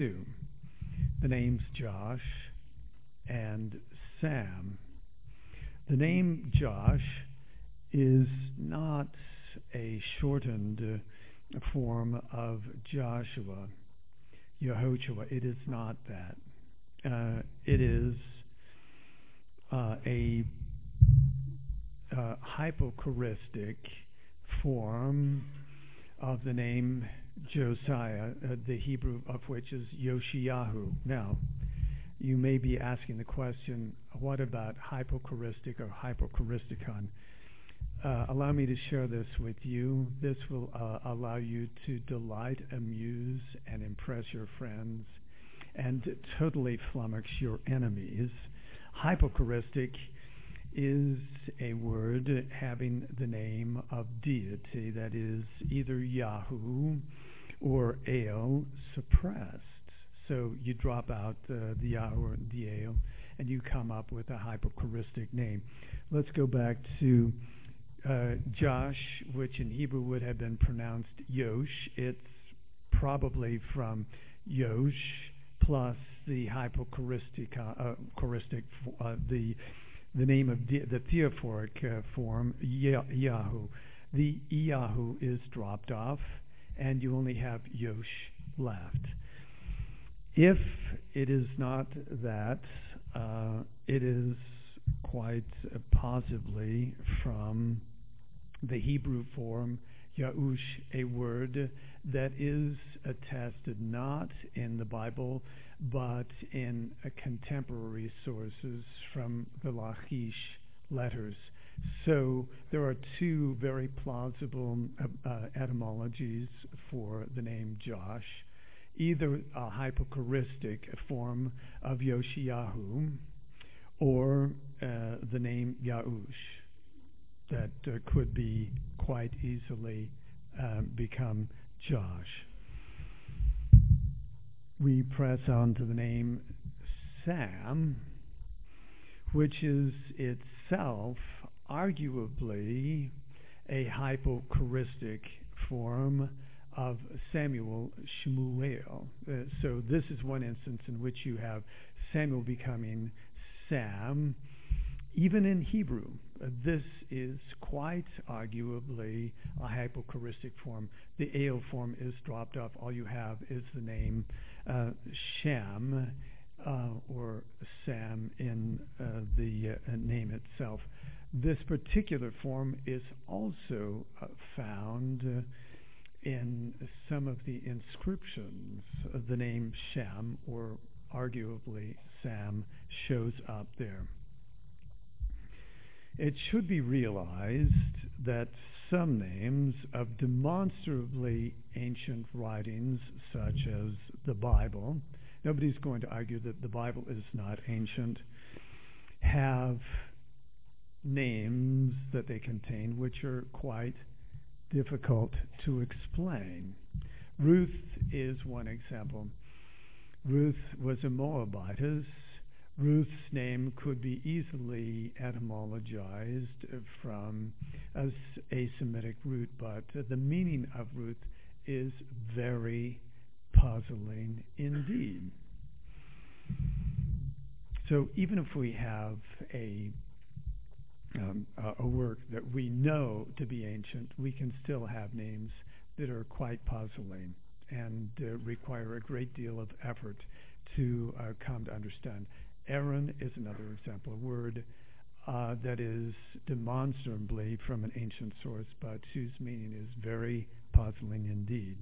two. The names Josh and Sam. The name Josh is not a shortened form of Joshua, Yehoshua. It is not that. It is a hypochoristic form of the name Josiah, the Hebrew of which is Yoshiyahu. Now, you may be asking the question, what about hypochoristic or hypochoristicon? Allow me to share this with you. This will allow you to delight, amuse, and impress your friends, and totally flummox your enemies. Hypochoristic is a word having the name of deity, that is either Yahu or El suppressed. So you drop out the Yahu or the El, and you come up with a hypochoristic name. Let's go back to Josh, which in Hebrew would have been pronounced Yosh. It's probably from Yosh plus the hypochoristic, the name of the theophoric form, Yahu. The Yahu is dropped off, and you only have Yosh left. If it is not that, it is quite possibly from the Hebrew form Yahush, a word that is attested not in the Bible, but in contemporary sources from the Lachish letters. So there are two very plausible etymologies for the name Josh, either a hypochoristic form of Yoshiyahu or the name Yahush that could be quite easily become Josh. We press on to the name Sam, which is itself arguably a hypochoristic form of Samuel Shmuel. So this is one instance in which you have Samuel becoming Sam. Even in Hebrew, this is quite arguably a hypochoristic form. The El form is dropped off. All you have is the name Shem or Sam in the name itself. This particular form is also found in some of the inscriptions. The name Shem, or arguably Sam, shows up there. It should be realized that some names of demonstrably ancient writings, such as the Bible, nobody's going to argue that the Bible is not ancient, have names that they contain which are quite difficult to explain. Ruth is one example. Ruth was a Moabitess. Ruth's name could be easily etymologized from a Semitic root, but the meaning of Ruth is very puzzling indeed. So even if we have a work that we know to be ancient, we can still have names that are quite puzzling and require a great deal of effort to come to understand. Aaron is another example, a word that is demonstrably from an ancient source, but whose meaning is very puzzling indeed.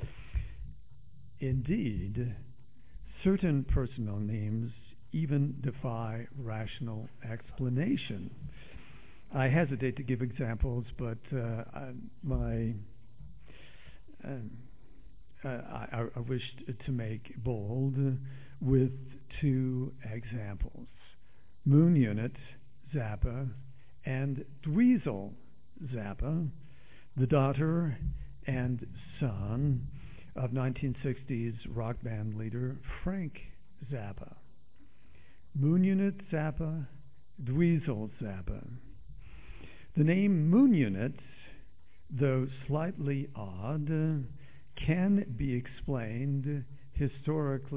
Indeed, certain personal names even defy rational explanation. I hesitate to give examples, but I wished to make bold with two examples: Moon Unit Zappa and Dweezil Zappa, the daughter and son of 1960s rock band leader Frank Zappa. Moon Unit Zappa, Dweezil Zappa. The name Moon Unit, though slightly odd, can be explained historically